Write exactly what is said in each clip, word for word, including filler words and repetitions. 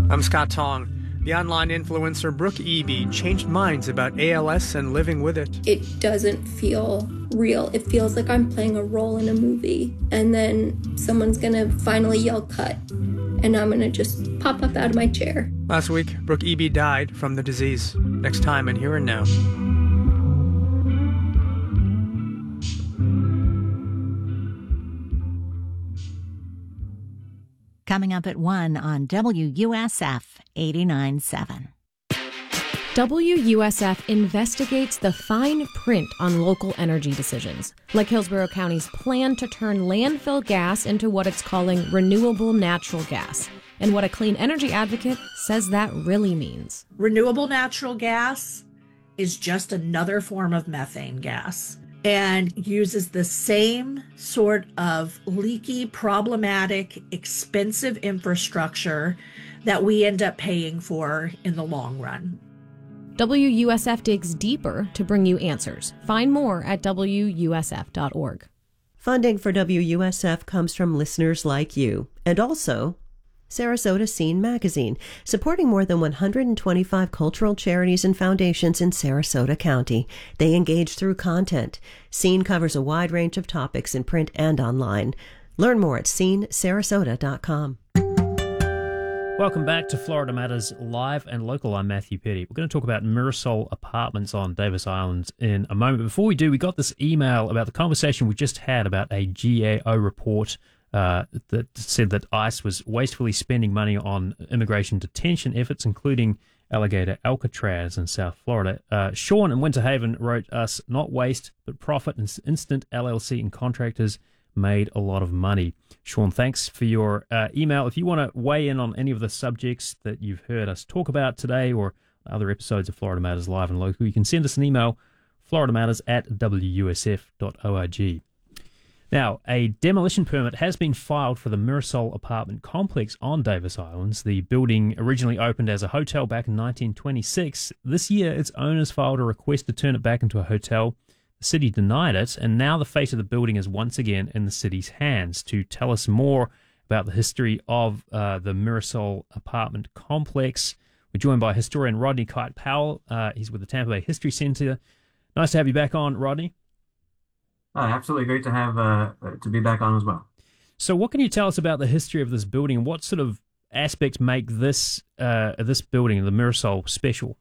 I'm Scott Tong. The online influencer Brooke Eby changed minds about A L S and living with it. It doesn't feel real. It feels like I'm playing a role in a movie, and then someone's gonna finally yell cut, and I'm gonna just pop up out of my chair. Last week, Brooke Eby died from the disease. Next time in Here and Now. Coming up at one on W U S F eighty-nine point seven. W U S F investigates the fine print on local energy decisions, like Hillsborough County's plan to turn landfill gas into what it's calling renewable natural gas, and what a clean energy advocate says that really means. Renewable natural gas is just another form of methane gas and uses the same sort of leaky, problematic, expensive infrastructure that we end up paying for in the long run. W U S F digs deeper to bring you answers. Find more at W U S F dot org. Funding for W U S F comes from listeners like you, and also Sarasota Scene Magazine, supporting more than one hundred twenty-five cultural charities and foundations in Sarasota County. They engage through content. Scene covers a wide range of topics in print and online. Learn more at scene sarasota dot com. Welcome back to Florida Matters Live and Local. I'm Matthew Petty. We're going to talk about Mirasol Apartments on Davis Island in a moment. Before we do, we got this email about the conversation we just had about a G A O report uh, that said that ICE was wastefully spending money on immigration detention efforts, including Alligator Alcatraz in South Florida. Uh, Sean in Winter Haven wrote us, not waste, but profit. Instant L L C and contractors made a lot of money. Sean, thanks for your uh, email. If you want to weigh in on any of the subjects that you've heard us talk about today or other episodes of Florida Matters Live and Local, you can send us an email, florida matters at w u s f dot org. Now, a demolition permit has been filed for the Mirasol apartment complex on Davis Islands. The building originally opened as a hotel back in nineteen twenty-six. This year, its owners filed a request to turn it back into a hotel. The city denied it, and now the fate of the building is once again in the city's hands. To tell us more about the history of uh, the Mirasol apartment complex, we're joined by historian Rodney Kite Powell. Uh, he's with the Tampa Bay History Center. Nice to have you back on, Rodney. Oh, absolutely great to have uh, to be back on as well. So what can you tell us about the history of this building, and what sort of aspects make this uh, this building, the Mirasol, special?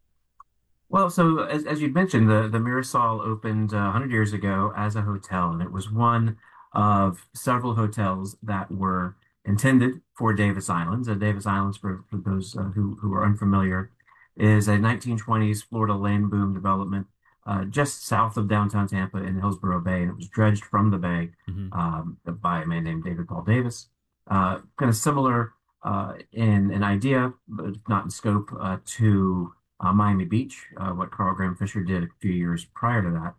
Well, so as, as you mentioned, the, the Mirasol opened uh, one hundred years ago as a hotel, and it was one of several hotels that were intended for Davis Islands. Uh, Davis Islands, for, for those uh, who, who are unfamiliar, is a nineteen twenties Florida land boom development uh, just south of downtown Tampa in Hillsborough Bay, and it was dredged from the bay mm-hmm. um, by a man named David Paul Davis. Uh, kind of similar uh, in an idea, but not in scope, uh, to Uh, Miami Beach, uh, what Carl Graham Fisher did a few years prior to that.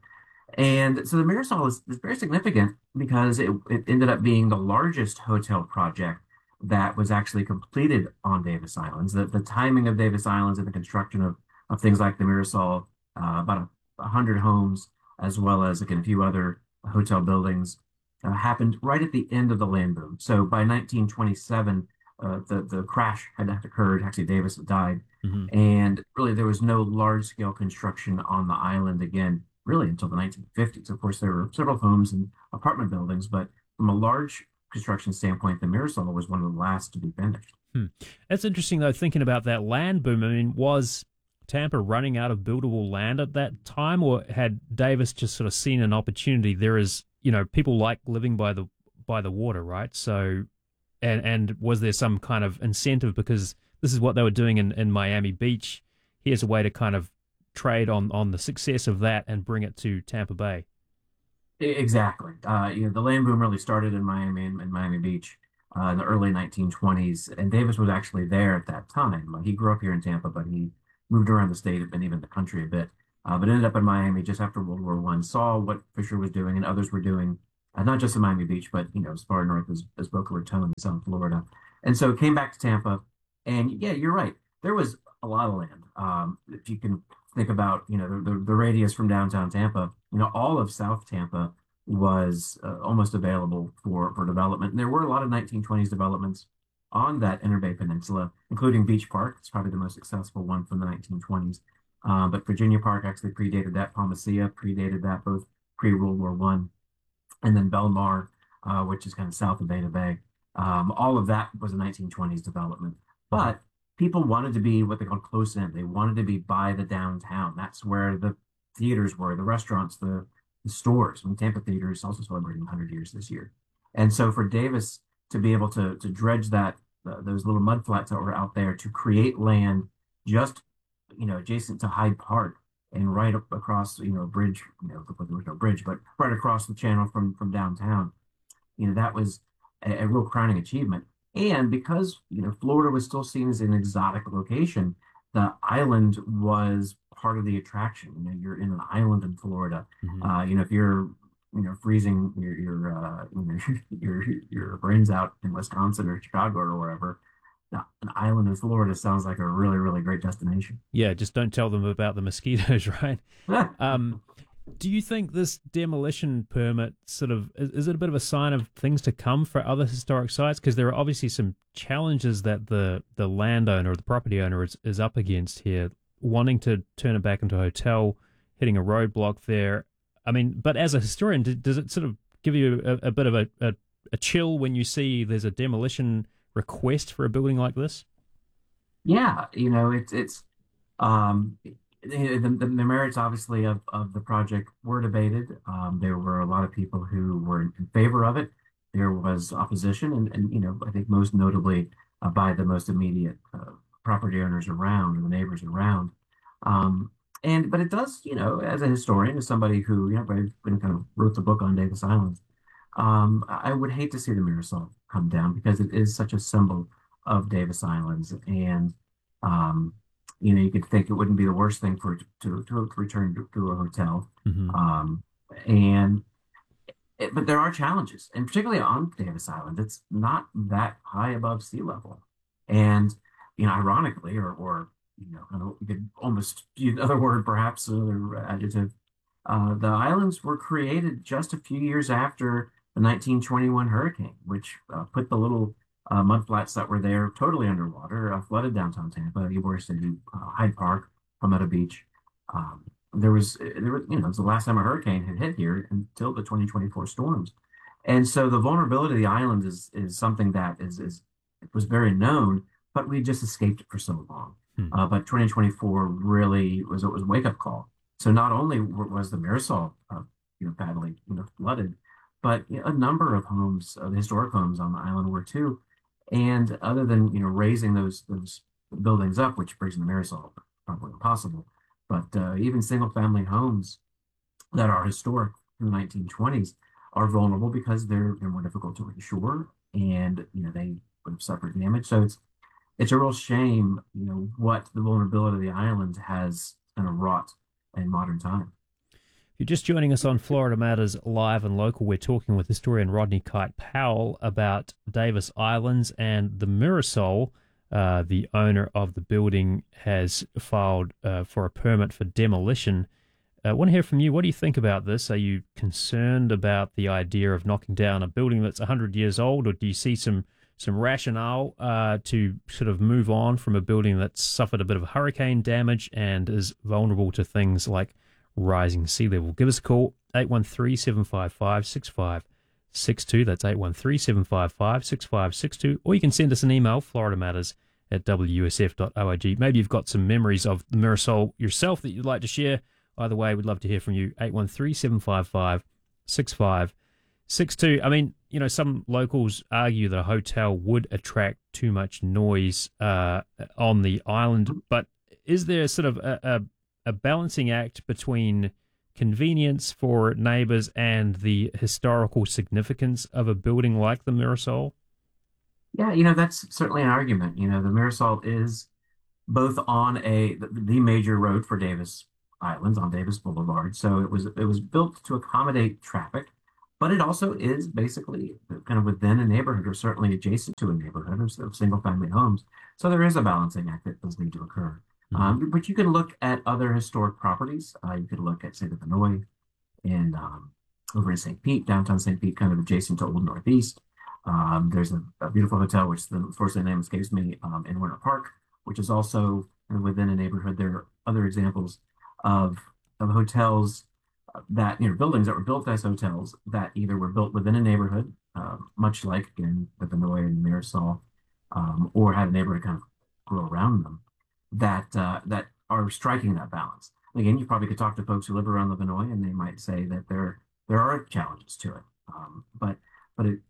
And so the Mirasol is, is very significant because it, it ended up being the largest hotel project that was actually completed on Davis Islands. The, the timing of Davis Islands and the construction of, of things like the Mirasol, uh, about a, a hundred homes, as well as, again, a few other hotel buildings, uh, happened right at the end of the land boom. So by nineteen twenty-seven, uh, the, the crash had occurred. Actually, Davis died. Mm-hmm. And really, there was no large-scale construction on the island again, really, until the nineteen fifties. Of course, there were several homes and apartment buildings, but from a large construction standpoint, the Mirasol was one of the last to be finished. Hmm. That's interesting, though, thinking about that land boom. I mean, was Tampa running out of buildable land at that time, or had Davis just sort of seen an opportunity? There is, you know, people like living by the by the water, right? So, and and was there some kind of incentive because this is what they were doing in, in Miami Beach? Here's a way to kind of trade on, on the success of that and bring it to Tampa Bay. Exactly. Uh, you know, the land boom really started in Miami and Miami Beach uh, in the early nineteen twenties, and Davis was actually there at that time. Uh, he grew up here in Tampa, but he moved around the state and even the country a bit, uh, but ended up in Miami just after World War One. Saw what Fisher was doing and others were doing, uh, not just in Miami Beach, but you know, as far north as, as Boca Raton in South Florida, and so came back to Tampa. And yeah, you're right. There was a lot of land. Um, if you can think about, you know, the, the, the radius from downtown Tampa, you know, all of South Tampa was uh, almost available for, for development. And there were a lot of nineteen twenties developments on that Inner Bay Peninsula, including Beach Park. It's probably the most successful one from the nineteen twenties. Uh, but Virginia Park actually predated that. Palmacia predated that, both pre-World War One. And then Belmar, uh, which is kind of south of Beta Bay. Um, all of that was a nineteen twenties development. But people wanted to be what they called close in. They wanted to be by the downtown. That's where the theaters were, the restaurants, the, the stores. I mean, Tampa Theater is also celebrating one hundred years this year. And so for Davis to be able to, to dredge that, uh, those little mud flats that were out there to create land just, you know, adjacent to Hyde Park and right up across, you know, a bridge, you know, there was no bridge, but right across the channel from, from downtown, you know, that was a, a real crowning achievement. And because, you know, Florida was still seen as an exotic location, the island was part of the attraction. You know, you're in an island in Florida. Mm-hmm. Uh, you know, if you're, you know, freezing your your uh, you know, your your brains out in Wisconsin or Chicago or wherever, an island in Florida sounds like a really, really great destination. Yeah, just don't tell them about the mosquitoes, right? um, do you think this demolition permit sort of, is, is it a bit of a sign of things to come for other historic sites? Because there are obviously some challenges that the, the landowner or the property owner is, is up against here, wanting to turn it back into a hotel, hitting a roadblock there. I mean, but as a historian, does it sort of give you a, a bit of a, a, a chill when you see there's a demolition request for a building like this? Yeah, you know, it's it's um, the, the, the merits obviously of, of the project were debated. Um, there were a lot of people who were in favor of it. There was opposition, and, and you know, I think most notably uh, by the most immediate uh, property owners around and the neighbors around. Um, and but it does, you know, as a historian, as somebody who, you know, kind of wrote the book on Davis Islands, um, I would hate to see the Mirasol come down because it is such a symbol of Davis Islands. And, um, you know, you could think it wouldn't be the worst thing for it to, to, to return to, to a hotel. Mm-hmm. Um, and, it, but there are challenges, and particularly on Davis Island, it's not that high above sea level. And, you know, ironically, or, or, you know, I know you could almost use another word, perhaps another adjective, uh, the islands were created just a few years after the nineteen twenty-one hurricane, which uh, put the little uh, mud flats that were there totally underwater, uh, flooded downtown Tampa, Ybor City, uh, Hyde Park, Palmetto Beach. Um, there was, there was, you know, it was the last time a hurricane had hit here until the twenty twenty-four storms. And so the vulnerability of the island is is something that is, is was very known, but we just escaped it for so long. Hmm. Uh, but twenty twenty-four really was, it was a wake-up call. So not only was the Mirasol, uh, you know, badly, you know, flooded, but you know, a number of homes, uh, historic homes on the island were too. And other than, you know, raising those those buildings up, which brings the Mirasol probably impossible, but uh, even single family homes that are historic from the nineteen twenties are vulnerable because they're, they're more difficult to insure, and, you know, they would have suffered damage. So it's, it's a real shame, you know, what the vulnerability of the island has kind of wrought in modern time. If you're just joining us on Florida Matters Live and Local, we're talking with historian Rodney Kite Powell about Davis Islands and the Mirasol. Uh, the owner of the building has filed uh, for a permit for demolition. I uh, want to hear from you. What do you think about this? Are you concerned about the idea of knocking down a building that's one hundred years old, or do you see some some rationale uh, to sort of move on from a building that's suffered a bit of hurricane damage and is vulnerable to things like rising sea level? Give us a call, eight one three, seven five five, six five six two. That's eight one three, seven five five, six five six two. Or you can send us an email, florida matters at w u s f dot org. Maybe you've got some memories of the Mirasol yourself that you'd like to share. Either way, we'd love to hear from you, eight one three, seven five five, six five six two. I mean, you know, some locals argue that a hotel would attract too much noise uh, on the island, but is there sort of a, a, a balancing act between convenience for neighbors and the historical significance of a building like the Mirasol? Yeah, you know, that's certainly an argument. You know, the Mirasol is both on a the, the major road for Davis Islands, on Davis Boulevard. So it was it was built to accommodate traffic, but it also is basically kind of within a neighborhood, or certainly adjacent to a neighborhood of single family homes. So there is a balancing act that does need to occur. Mm-hmm. Um, but you can look at other historic properties. Uh, you could look at, say, the Vinoy in um, over in Saint Pete, downtown Saint Pete, kind of adjacent to Old Northeast. Um, there's a, a beautiful hotel, which the unfortunately name escapes me, um, in Winter Park, which is also within a neighborhood. There are other examples of of hotels that, you know, buildings that were built as hotels that either were built within a neighborhood, uh, much like in the Vinoy and Mirasol, um, or had a neighborhood kind of grow around them, that uh, that are striking that balance. Again, you probably could talk to folks who live around the Vinoy, and they might say that there there are challenges to it, um, but but it,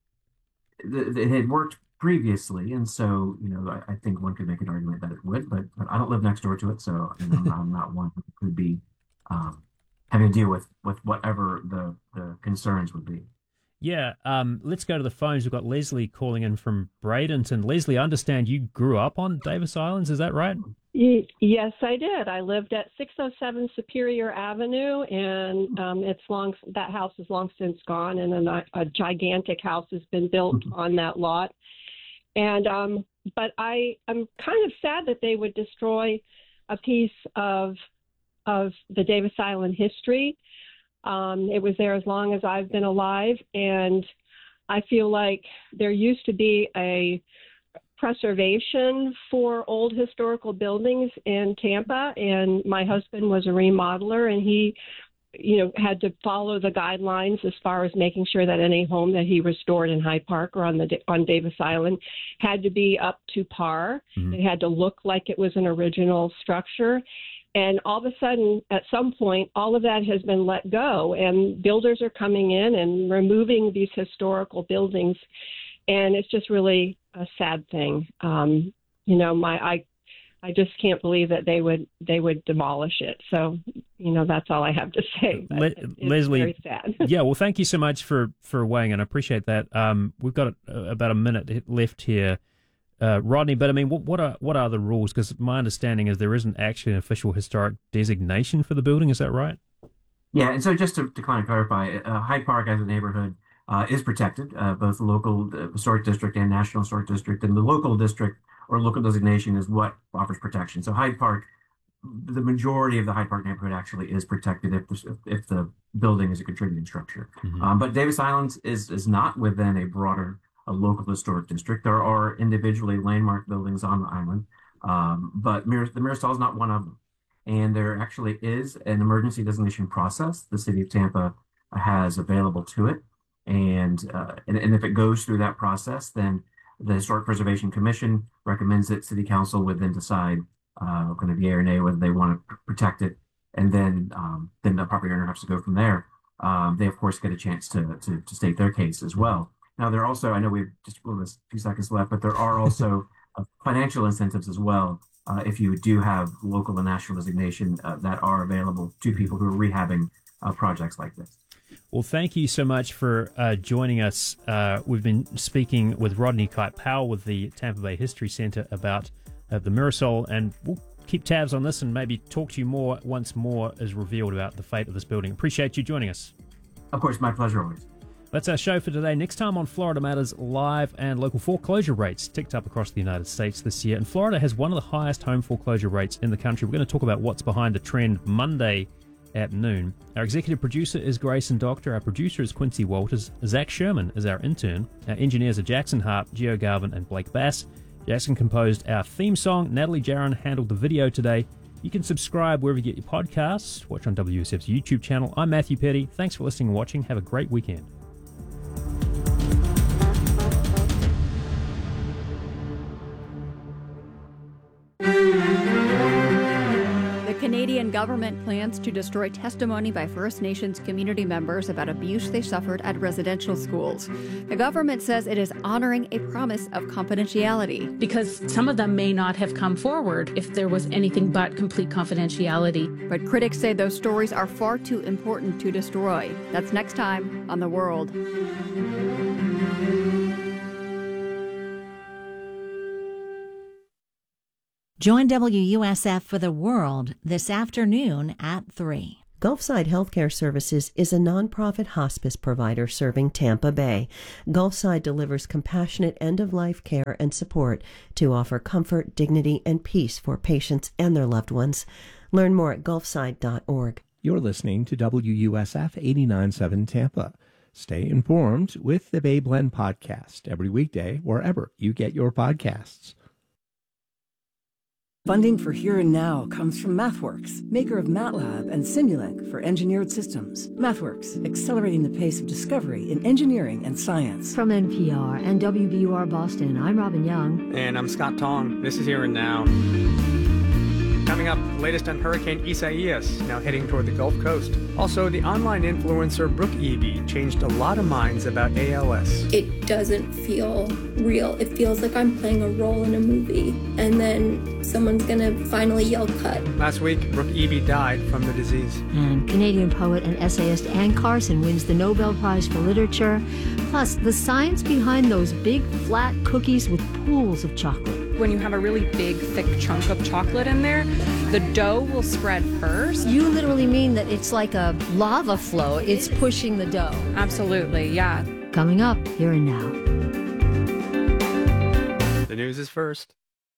it it had worked previously, and so, you know, I, I think one could make an argument that it would, but but I don't live next door to it, so, you know, I'm, I'm not one who could be um, having to deal with with whatever the the concerns would be. Yeah, um, let's go to the phones. We've got Leslie calling in from Bradenton. Leslie, I understand you grew up on Davis Islands, is that right? Yes, I did. I lived at six oh seven Superior Avenue, and um, it's long. That house is long since gone, and then a, a gigantic house has been built on that lot. And um, but I, I'm kind of sad that they would destroy a piece of of the Davis Island history. Um, it was there as long as I've been alive, and I feel like there used to be a preservation for old historical buildings in Tampa, and my husband was a remodeler, and he, you know, had to follow the guidelines as far as making sure that any home that he restored in Hyde Park or on the on Davis Island had to be up to par. Mm-hmm. It had to look like it was an original structure. And all of a sudden, at some point, all of that has been let go, and builders are coming in and removing these historical buildings, and it's just really a sad thing. Um, you know, my I, I just can't believe that they would they would demolish it. So, you know, that's all I have to say. Le- it, it's Leslie, very sad. Yeah, well, thank you so much for for weighing in. I appreciate that. Um, we've got uh, about a minute left here. Uh, Rodney, but I mean, what, what are what are the rules? Because my understanding is there isn't actually an official historic designation for the building. Is that right? Yeah, and so just to, to kind of clarify, uh, Hyde Park as a neighborhood uh, is protected, uh, both the local uh, historic district and national historic district, and the local district or local designation is what offers protection. So Hyde Park, the majority of the Hyde Park neighborhood actually is protected if the, if the building is a contributing structure. Mm-hmm. Um, but Davis Islands is is not within a broader a local historic district. There are individually landmark buildings on the island, um, but Mir- the Mirasol is not one of them. And there actually is an emergency designation process the city of Tampa has available to it. And, uh, and, and if it goes through that process, then the Historic Preservation Commission recommends that City Council would then decide uh, kind of yea or nay whether they want to protect it. And then um, then the property owner has to go from there. Um, they, of course, get a chance to, to, to state their case as well. Now, there are also, I know we've just well, there's a few seconds left, but there are also uh, financial incentives as well uh, if you do have local and national designation uh, that are available to people who are rehabbing uh, projects like this. Well, thank you so much for uh, joining us. Uh, we've been speaking with Rodney Kite-Powell with the Tampa Bay History Center about uh, the Mirasol, and we'll keep tabs on this and maybe talk to you more once more is revealed about the fate of this building. Appreciate you joining us. Of course, my pleasure always. That's our show for today. Next time on Florida Matters, live and local foreclosure rates ticked up across the United States this year. And Florida has one of the highest home foreclosure rates in the country. We're going to talk about what's behind the trend Monday at noon. Our executive producer is Grayson Doctor. Our producer is Quincy Walters. Zach Sherman is our intern. Our engineers are Jackson Harp, Gio Garvin, and Blake Bass. Jackson composed our theme song. Natalie Jaron handled the video today. You can subscribe wherever you get your podcasts. Watch on W S F's YouTube channel. I'm Matthew Petty. Thanks for listening and watching. Have a great weekend. The Canadian government plans to destroy testimony by First Nations community members about abuse they suffered at residential schools. The government says it is honoring a promise of confidentiality. Because some of them may not have come forward if there was anything but complete confidentiality. But critics say those stories are far too important to destroy. That's next time on The World. Join W U S F for The World this afternoon at three. Gulfside Healthcare Services is a nonprofit hospice provider serving Tampa Bay. Gulfside delivers compassionate end-of-life care and support to offer comfort, dignity, and peace for patients and their loved ones. Learn more at gulfside dot org. You're listening to W U S F eighty-nine point seven Tampa. Stay informed with the Bay Blend podcast every weekday, wherever you get your podcasts. Funding for Here and Now comes from MathWorks, maker of MATLAB and Simulink for engineered systems. MathWorks, accelerating the pace of discovery in engineering and science. From N P R and W B U R Boston, I'm Robin Young. And I'm Scott Tong. This is Here and Now. Coming up, latest on Hurricane Isaias, now heading toward the Gulf Coast. Also, the online influencer Brooke Eby changed a lot of minds about A L S. It doesn't feel real. It feels like I'm playing a role in a movie, and then someone's gonna finally yell cut. Last week, Brooke Eby died from the disease. And Canadian poet and essayist Anne Carson wins the Nobel Prize for Literature. Plus, the science behind those big, flat cookies with pools of chocolate. When you have a really big, thick chunk of chocolate in there, the dough will spread first. You literally mean that it's like a lava flow. It's pushing the dough. Absolutely, yeah. Coming up, Here and Now. The news is first.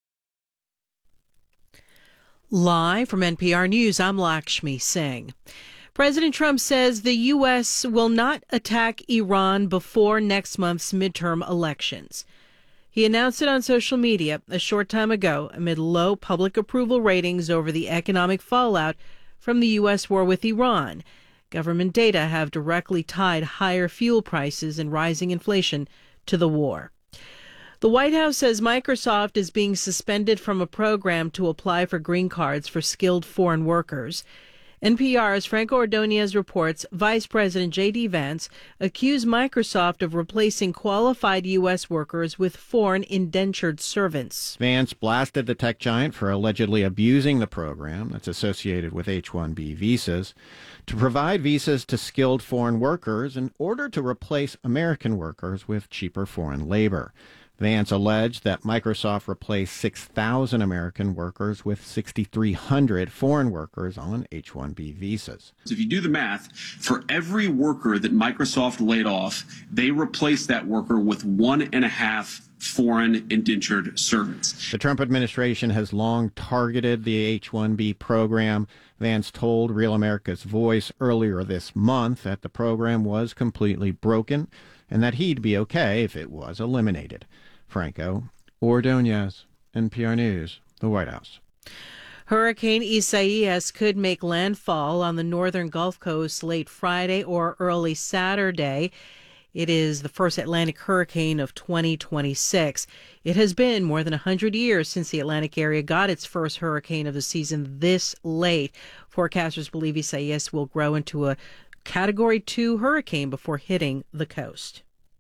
Live from N P R News, I'm Lakshmi Singh. President Trump says the U S will not attack Iran before next month's midterm elections. He announced it on social media a short time ago amid low public approval ratings over the economic fallout from the U S war with Iran. Government data have directly tied higher fuel prices and rising inflation to the war. The White House says Microsoft is being suspended from a program to apply for green cards for skilled foreign workers. N P R's Franco Ordonez reports Vice President J D. Vance accused Microsoft of replacing qualified U S workers with foreign indentured servants. Vance blasted the tech giant for allegedly abusing the program that's associated with H one B visas to provide visas to skilled foreign workers in order to replace American workers with cheaper foreign labor. Vance alleged that Microsoft replaced six thousand American workers with six thousand three hundred foreign workers on H one B visas. If you do the math, for every worker that Microsoft laid off, they replaced that worker with one and a half foreign indentured servants. The Trump administration has long targeted the H one B program. Vance told Real America's Voice earlier this month that the program was completely broken and that he'd be okay if it was eliminated. Franco Ordonez, N P R News, the White House. Hurricane Isaias could make landfall on the northern Gulf Coast late Friday or early Saturday. It is the first Atlantic hurricane of twenty twenty-six. It has been more than one hundred years since the Atlantic area got its first hurricane of the season this late. Forecasters believe Isaias will grow into a Category two hurricane before hitting the coast.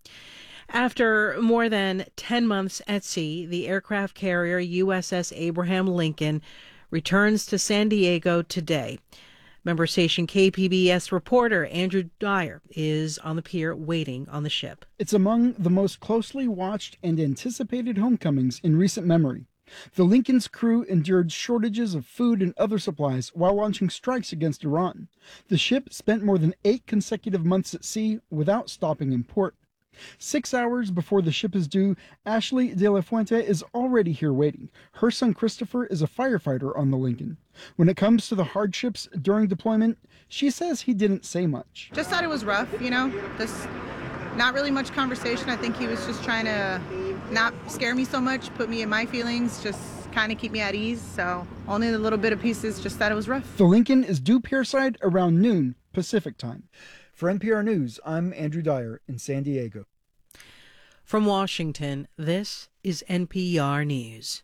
After more than ten months at sea, the aircraft carrier U S S Abraham Lincoln returns to San Diego today. Member station K P B S reporter Andrew Dyer is on the pier waiting on the ship. It's among the most closely watched and anticipated homecomings in recent memory. The Lincoln's crew endured shortages of food and other supplies while launching strikes against Iran. The ship spent more than eight consecutive months at sea without stopping in port. Six hours before the ship is due, Ashley De La Fuente is already here waiting. Her son Christopher is a firefighter on the Lincoln. When it comes to the hardships during deployment, she says he didn't say much. Just thought it was rough, you know, just not really much conversation. I think he was just trying to not scare me so much, put me in my feelings, just kind of keep me at ease. So only the little bit of pieces, just thought it was rough. The Lincoln is due pierside around noon Pacific time. For N P R News, I'm Andrew Dyer in San Diego. From Washington, this is N P R News.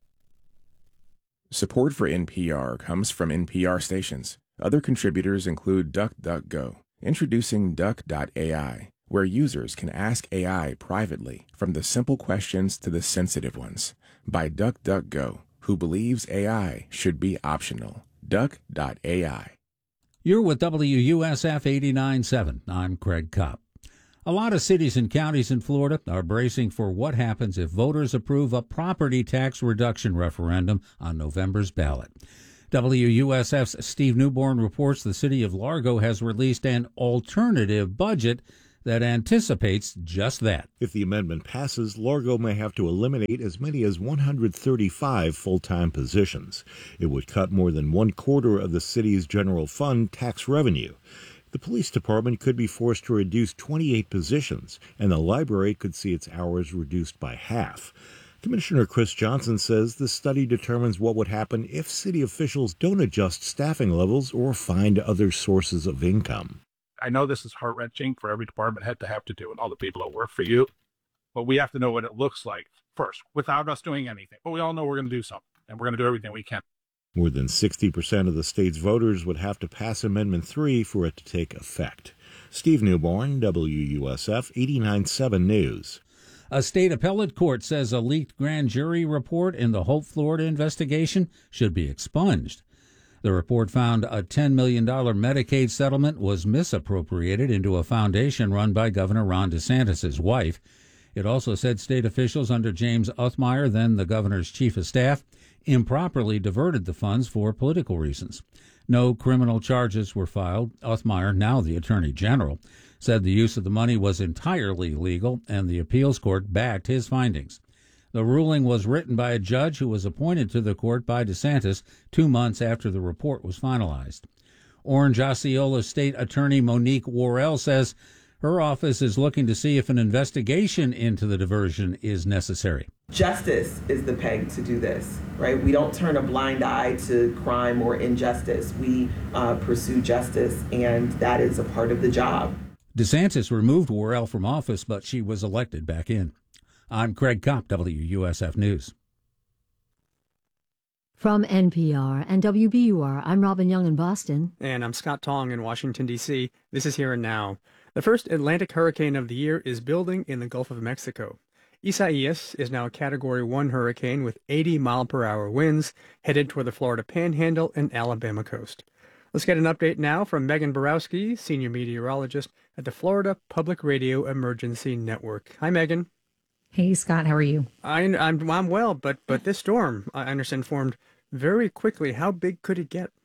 Support for N P R comes from N P R stations. Other contributors include DuckDuckGo, introducing Duck dot A I, where users can ask A I privately, from the simple questions to the sensitive ones, by DuckDuckGo, who believes A I should be optional. Duck dot A I. You're with W U S F eighty-nine point seven. I'm Craig Kopp. A lot of cities and counties in Florida are bracing for what happens if voters approve a property tax reduction referendum on November's ballot. W U S F's Steve Newborn reports the city of Largo has released an alternative budget that anticipates just that. If the amendment passes, Largo may have to eliminate as many as one hundred thirty-five full-time positions. It would cut more than one quarter of the city's general fund tax revenue. The police department could be forced to reduce twenty-eight positions, and the library could see its hours reduced by half. Commissioner Chris Johnson says the study determines what would happen if city officials don't adjust staffing levels or find other sources of income. I know this is heart-wrenching for every department head to have to do and all the people that work for you, but we have to know what it looks like first without us doing anything. But we all know we're going to do something, and we're going to do everything we can. More than sixty percent of the state's voters would have to pass Amendment three for it to take effect. Steve Newborn, W U S F eighty-nine point seven News. A state appellate court says a leaked grand jury report in the Hope, Florida investigation should be expunged. The report found a ten million dollars Medicaid settlement was misappropriated into a foundation run by Governor Ron DeSantis' wife. It also said state officials under James Othmeyer, then the governor's chief of staff, improperly diverted the funds for political reasons. No criminal charges were filed. Othmeyer, now the attorney general, said the use of the money was entirely legal, and the appeals court backed his findings. The ruling was written by a judge who was appointed to the court by DeSantis two months after the report was finalized. Orange Osceola State Attorney Monique Worrell says her office is looking to see if an investigation into the diversion is necessary. Justice is the peg to do this, right? We don't turn a blind eye to crime or injustice. We uh, pursue justice, and that is a part of the job. DeSantis removed Worrell from office, but she was elected back in. I'm Craig Kopp, W U S F News. From N P R and W B U R, I'm Robin Young in Boston. And I'm Scott Tong in Washington, D C This is Here and Now. The first Atlantic hurricane of the year is building in the Gulf of Mexico. Isaias is now a Category one hurricane with eighty mile per hour winds headed toward the Florida Panhandle and Alabama coast. Let's get an update now from Megan Borowski, senior meteorologist at the Florida Public Radio Emergency Network. Hi, Megan. Hey, Scott. How are you? I, I'm I'm well, but but this storm, I understand, formed very quickly. How big could it get?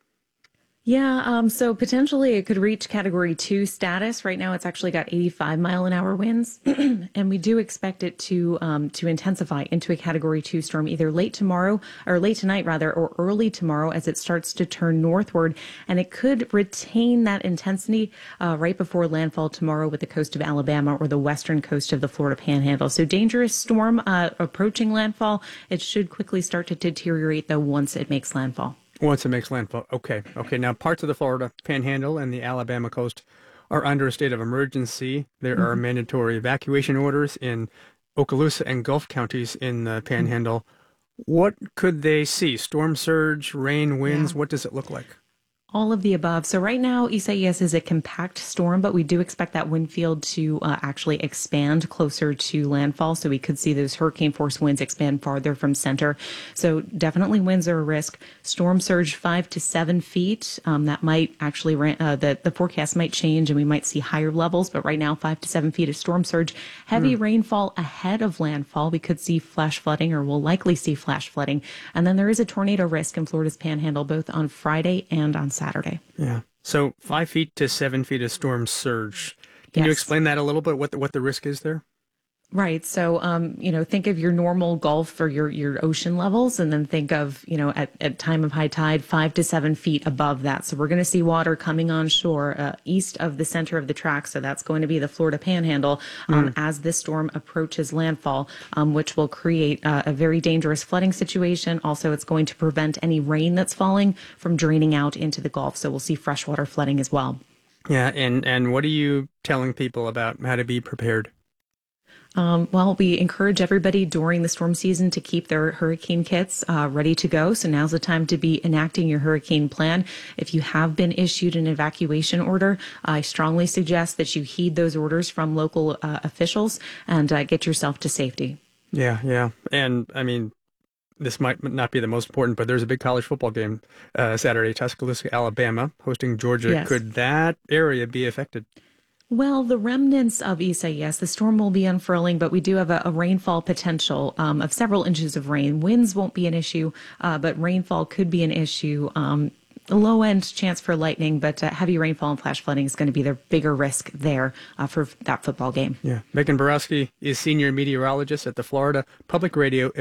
Yeah, um, so potentially it could reach Category two status. Right now it's actually got eighty-five mile an hour winds, and we do expect it to um, to intensify into a Category two storm either late tomorrow, or late tonight rather, or early tomorrow as it starts to turn northward, and it could retain that intensity uh, right before landfall tomorrow with the coast of Alabama or the western coast of the Florida Panhandle. So dangerous storm uh, approaching landfall. It should quickly start to deteriorate though once it makes landfall. Once it makes landfall. Okay. Okay. Now, parts of the Florida Panhandle and the Alabama coast are under a state of emergency. There mm-hmm. are mandatory evacuation orders in Okaloosa and Gulf counties in the Panhandle. Mm-hmm. What could they see? Storm surge, rain, winds? Yeah. What does it look like? All of the above. So right now, Isaias is a compact storm, but we do expect that wind field to uh, actually expand closer to landfall. So we could see those hurricane force winds expand farther from center. So definitely winds are a risk. Storm surge five to seven feet. Um, that might actually, uh, the, the forecast might change and we might see higher levels. But right now, five to seven feet of storm surge. Heavy mm. rainfall ahead of landfall. We could see flash flooding, or will likely see flash flooding. And then there is a tornado risk in Florida's Panhandle, both on Friday and on Saturday. Yeah. So five feet to seven feet of storm surge. Can yes. you explain that a little bit, what the, what the risk is there? Right. So, um, you know, think of your normal Gulf or your, your ocean levels, and then think of, you know, at, at time of high tide, five to seven feet above that. So we're going to see water coming on shore uh, east of the center of the track. So that's going to be the Florida Panhandle um, mm. as this storm approaches landfall, um, which will create uh, a very dangerous flooding situation. Also, it's going to prevent any rain that's falling from draining out into the Gulf. So we'll see freshwater flooding as well. Yeah. And, and what are you telling people about how to be prepared? Um, well, we encourage everybody during the storm season to keep their hurricane kits uh, ready to go. So now's the time to be enacting your hurricane plan. If you have been issued an evacuation order, I strongly suggest that you heed those orders from local uh, officials and uh, get yourself to safety. Yeah, yeah. And I mean, this might not be the most important, but there's a big college football game uh, Saturday, Tuscaloosa, Alabama, hosting Georgia. Yes. Could that area be affected? Well, the remnants of Isaias, the storm will be unfurling, but we do have a, a rainfall potential um, of several inches of rain. Winds won't be an issue, uh, but rainfall could be an issue. Um, low end chance for lightning, but uh, heavy rainfall and flash flooding is going to be the bigger risk there uh, for that football game. Yeah. Megan Borowski is senior meteorologist at the Florida Public Radio